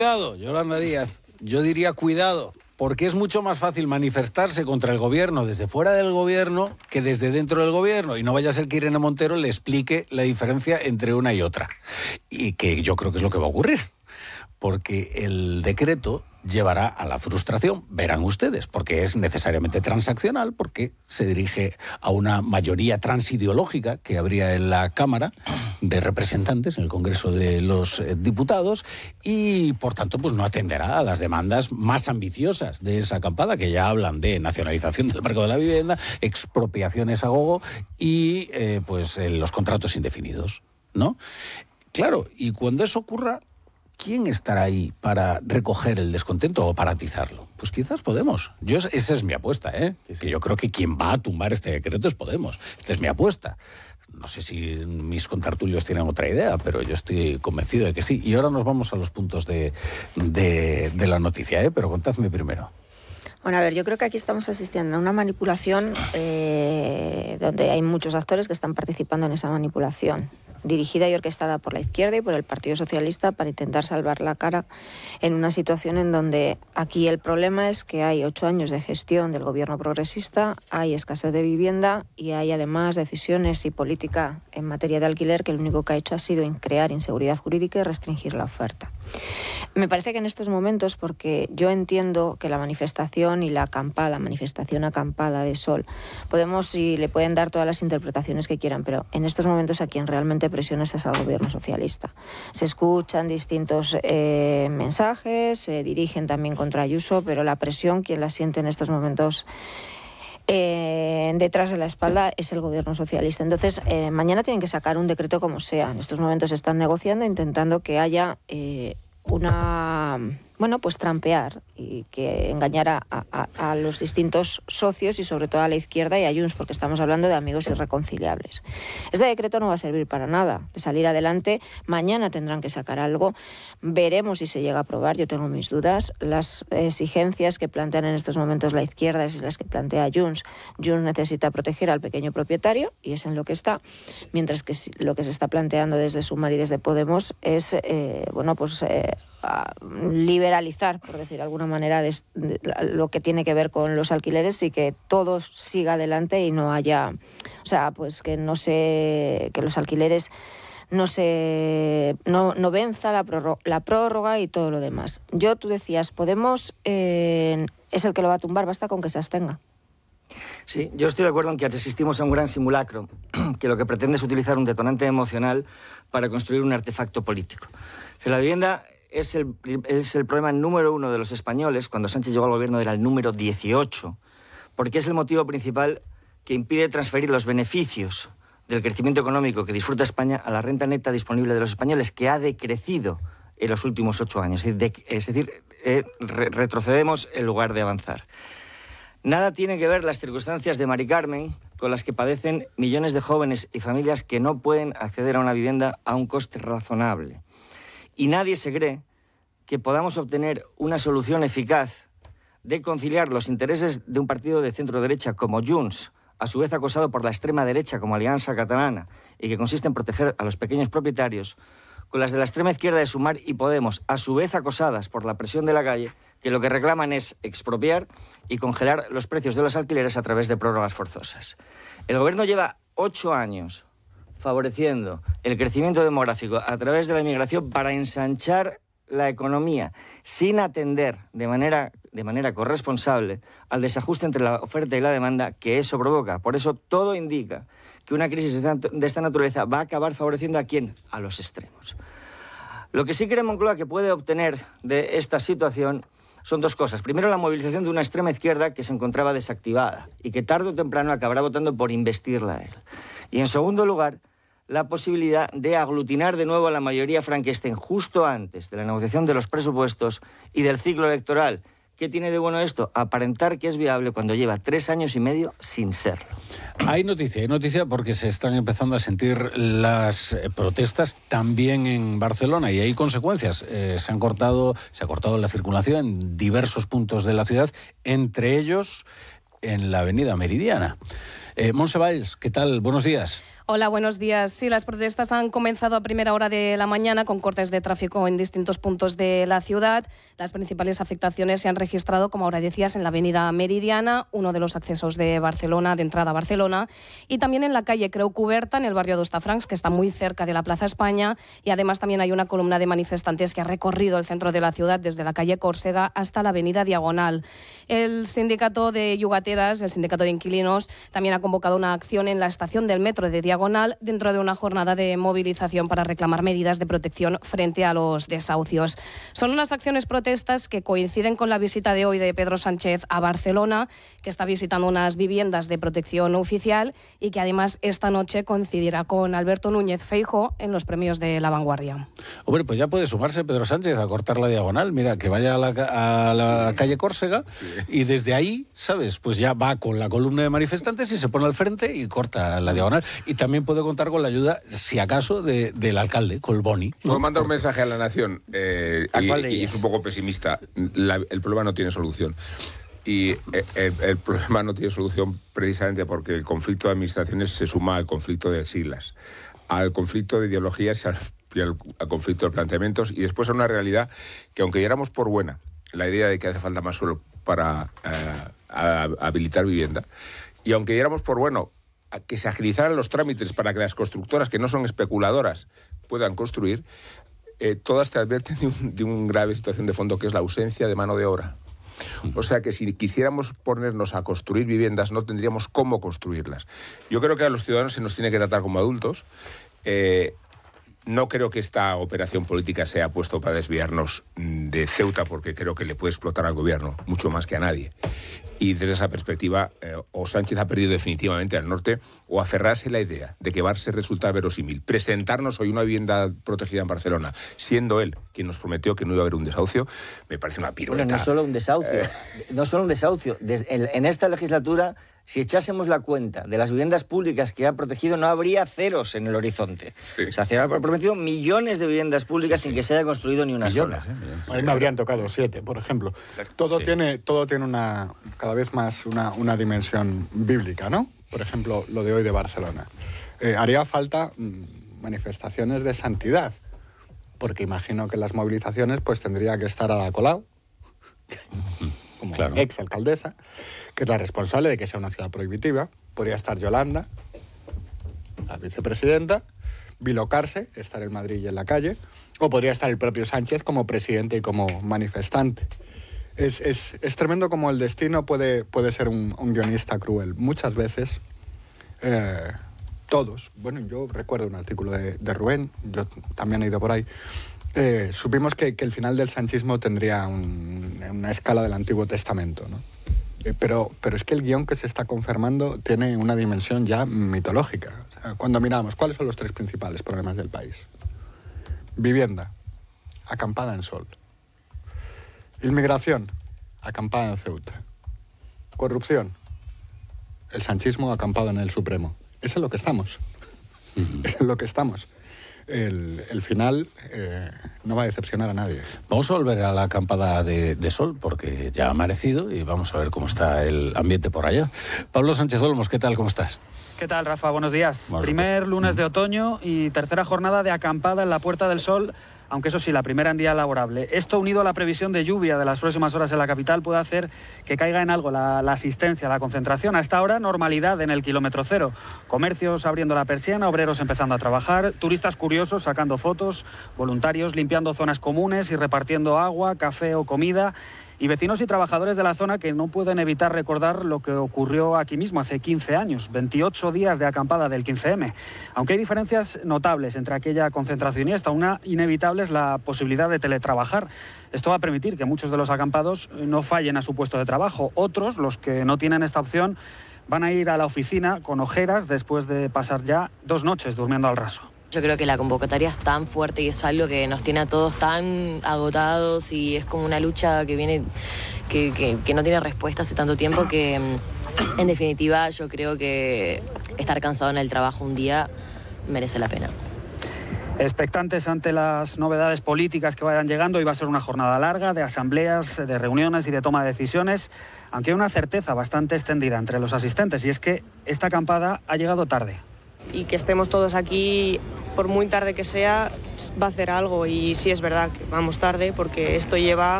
Cuidado, Yolanda Díaz, yo diría cuidado, porque es mucho más fácil manifestarse contra el gobierno desde fuera del gobierno que desde dentro del gobierno, y no vaya a ser que Irene Montero le explique la diferencia entre una y otra, y que yo creo que es lo que va a ocurrir, porque el decreto llevará a la frustración, verán ustedes, porque es necesariamente transaccional, porque se dirige a una mayoría transideológica que habría en la Cámara de Representantes, en el Congreso de los Diputados, y por tanto pues no atenderá a las demandas más ambiciosas de esa acampada, que ya hablan de nacionalización del mercado de la vivienda, expropiaciones a gogo y los contratos indefinidos, ¿no? Claro, y cuando eso ocurra, ¿quién estará ahí para recoger el descontento o para atizarlo? Pues quizás Podemos. Esa es mi apuesta, ¿eh? Que yo creo que quien va a tumbar este decreto es Podemos. Esta es mi apuesta. No sé si mis contertulios tienen otra idea, pero yo estoy convencido de que sí. Y ahora nos vamos a los puntos de la noticia, ¿eh? Pero contadme primero. Bueno, a ver, yo creo que aquí estamos asistiendo a una manipulación donde hay muchos actores que están participando en esa manipulación, dirigida y orquestada por la izquierda y por el Partido Socialista para intentar salvar la cara en una situación en donde aquí el problema es que hay 8 años de gestión del gobierno progresista, hay escasez de vivienda y hay además decisiones y política en materia de alquiler que lo único que ha hecho ha sido crear inseguridad jurídica y restringir la oferta. Me parece que en estos momentos, porque yo entiendo que la manifestación y la manifestación acampada de Sol, Podemos y le pueden dar todas las interpretaciones que quieran, pero en estos momentos a quien realmente presiona es al gobierno socialista. Se escuchan distintos mensajes, se dirigen también contra Ayuso, pero la presión, quien la siente en estos momentos detrás de la espalda, es el gobierno socialista. Entonces, mañana tienen que sacar un decreto como sea. En estos momentos están negociando, intentando que haya trampear y que engañar a los distintos socios y sobre todo a la izquierda y a Junts, porque estamos hablando de amigos irreconciliables. Este decreto no va a servir para nada de salir adelante. Mañana tendrán que sacar algo. Veremos si se llega a aprobar. Yo tengo mis dudas. Las exigencias que plantean en estos momentos la izquierda es las que plantea Junts. Junts necesita proteger al pequeño propietario y es en lo que está, mientras que lo que se está planteando desde Sumar y desde Podemos es liberalizar, por decir de alguna manera, lo que tiene que ver con los alquileres y que todo siga adelante y no haya, que los alquileres no venza la prórroga y todo lo demás. Tú decías, Podemos es el que lo va a tumbar, basta con que se abstenga. Sí, yo estoy de acuerdo en que asistimos a un gran simulacro, que lo que pretende es utilizar un detonante emocional para construir un artefacto político. La vivienda es el problema número 1 de los españoles. Cuando Sánchez llegó al gobierno era el número 18, porque es el motivo principal que impide transferir los beneficios del crecimiento económico que disfruta España a la renta neta disponible de los españoles, que ha decrecido en los últimos 8 años. Es decir, retrocedemos en lugar de avanzar. Nada tiene que ver las circunstancias de Mari Carmen con las que padecen millones de jóvenes y familias que no pueden acceder a una vivienda a un coste razonable. Y nadie se cree que podamos obtener una solución eficaz de conciliar los intereses de un partido de centro-derecha como Junts, a su vez acosado por la extrema derecha como Alianza Catalana, y que consiste en proteger a los pequeños propietarios, con las de la extrema izquierda de Sumar y Podemos, a su vez acosadas por la presión de la calle, que lo que reclaman es expropiar y congelar los precios de los alquileres a través de prórrogas forzosas. El gobierno lleva 8 años favoreciendo el crecimiento demográfico a través de la inmigración para ensanchar la economía, sin atender de manera corresponsable al desajuste entre la oferta y la demanda que eso provoca. Por eso todo indica que una crisis de esta naturaleza va a acabar favoreciendo ¿a quién? A los extremos. Lo que sí cree Moncloa que puede obtener de esta situación son 2 cosas. Primero, la movilización de una extrema izquierda que se encontraba desactivada y que tarde o temprano acabará votando por investirla a él. Y en segundo lugar, la posibilidad de aglutinar de nuevo a la mayoría frankenstein justo antes de la negociación de los presupuestos y del ciclo electoral. ¿Qué tiene de bueno esto? Aparentar que es viable cuando lleva 3 años y medio sin serlo. Hay noticia porque se están empezando a sentir las protestas también en Barcelona y hay consecuencias. Se ha cortado la circulación en diversos puntos de la ciudad, entre ellos en la avenida Meridiana. Montse Valls, ¿qué tal? Buenos días. Hola, buenos días. Sí, las protestas han comenzado a primera hora de la mañana con cortes de tráfico en distintos puntos de la ciudad. Las principales afectaciones se han registrado, como ahora decías, en la avenida Meridiana, uno de los accesos de Barcelona, de entrada a Barcelona, y también en la calle Creu Coberta, en el barrio d'Hostafrancs, que está muy cerca de la Plaza España, y además también hay una columna de manifestantes que ha recorrido el centro de la ciudad desde la calle Còrsega hasta la avenida Diagonal. El sindicato de yugateras, el sindicato de inquilinos, también ha convocado una acción en la estación del metro de Diagonal dentro de una jornada de movilización para reclamar medidas de protección frente a los desahucios. Son unas acciones protestas que coinciden con la visita de hoy de Pedro Sánchez a Barcelona, que está visitando unas viviendas de protección oficial y que además esta noche coincidirá con Alberto Núñez Feijóo en los premios de La Vanguardia. Hombre, pues ya puede sumarse Pedro Sánchez a cortar la Diagonal. Mira, que vaya a la calle Còrsega y desde ahí, ¿sabes? Pues ya va con la columna de manifestantes y se pone al frente y corta la Diagonal. Y también puede contar con la ayuda, si acaso, del alcalde, Collboni. Puedo mandar un mensaje a la Nación, y es un poco pesimista. El problema no tiene solución. Y el problema no tiene solución precisamente porque el conflicto de administraciones se suma al conflicto de siglas, al conflicto de ideologías y al conflicto de planteamientos, y después a una realidad que, aunque diéramos por buena la idea de que hace falta más suelo para habilitar vivienda, y aunque diéramos por bueno que se agilizaran los trámites para que las constructoras, que no son especuladoras, puedan construir, todas te advierten de una grave situación de fondo, que es la ausencia de mano de obra. O sea que si quisiéramos ponernos a construir viviendas, no tendríamos cómo construirlas. Yo creo que a los ciudadanos se nos tiene que tratar como adultos. No creo que esta operación política sea puesto para desviarnos de Ceuta, porque creo que le puede explotar al gobierno, mucho más que a nadie. Y desde esa perspectiva, o Sánchez ha perdido definitivamente al norte, o aferrarse a la idea de que Barse resulta verosímil. Presentarnos hoy una vivienda protegida en Barcelona, siendo él quien nos prometió que no iba a haber un desahucio, me parece una pirueta. Bueno, no solo un desahucio, no solo un desahucio. En esta legislatura, si echásemos la cuenta de las viviendas públicas que ha protegido, no habría ceros en el horizonte. Sí. O sea, se ha prometido millones de viviendas públicas sin que se haya construido ni una sola. A mí me habrían tocado 7, por ejemplo. Todo tiene cada vez más una dimensión bíblica, ¿no? Por ejemplo, lo de hoy de Barcelona. Haría falta manifestaciones de santidad, porque imagino que las movilizaciones pues tendría que estar Ada Colau, como exalcaldesa, que es la responsable de que sea una ciudad prohibitiva. Podría estar Yolanda, la vicepresidenta, bilocarse, estar en Madrid y en la calle, o podría estar el propio Sánchez como presidente y como manifestante. Es tremendo como el destino puede ser un guionista cruel. Muchas veces, todos, bueno, yo recuerdo un artículo de Rubén, yo también he ido por ahí, supimos que el final del sanchismo tendría una escala del Antiguo Testamento, ¿no? Pero es que el guión que se está confirmando tiene una dimensión ya mitológica. O sea, cuando miramos, ¿cuáles son los 3 principales problemas del país? Vivienda, acampada en Sol. Inmigración, acampada en Ceuta. Corrupción, el sanchismo acampado en el Supremo. Eso es lo que estamos. Eso es lo que estamos. El final no va a decepcionar a nadie. Vamos a volver a la acampada de Sol, porque ya ha amanecido y vamos a ver cómo está el ambiente por allá. Pablo Sánchez Olmos, ¿qué tal? ¿Cómo estás? ¿Qué tal, Rafa? Buenos días. Primer lunes de otoño y tercera jornada de acampada en la Puerta del Sol, aunque eso sí, la primera en día laborable. Esto, unido a la previsión de lluvia de las próximas horas en la capital, puede hacer que caiga en algo la asistencia, la concentración. A esta hora, normalidad en el kilómetro cero. Comercios abriendo la persiana, obreros empezando a trabajar, turistas curiosos sacando fotos, voluntarios limpiando zonas comunes y repartiendo agua, café o comida, y vecinos y trabajadores de la zona que no pueden evitar recordar lo que ocurrió aquí mismo hace 15 años, 28 días de acampada del 15M. Aunque hay diferencias notables entre aquella concentración y esta, una inevitable es la posibilidad de teletrabajar. Esto va a permitir que muchos de los acampados no fallen a su puesto de trabajo. Otros, los que no tienen esta opción, van a ir a la oficina con ojeras después de pasar ya 2 noches durmiendo al raso. Yo creo que la convocatoria es tan fuerte y es algo que nos tiene a todos tan agotados y es como una lucha que viene, que no tiene respuesta hace tanto tiempo que, en definitiva, yo creo que estar cansado en el trabajo un día merece la pena. Expectantes ante las novedades políticas que vayan llegando, hoy va a ser una jornada larga de asambleas, de reuniones y de toma de decisiones, aunque hay una certeza bastante extendida entre los asistentes, y es que esta acampada ha llegado tarde. y que estemos todos aquí, por muy tarde que sea, va a hacer algo. Y sí es verdad que vamos tarde porque esto lleva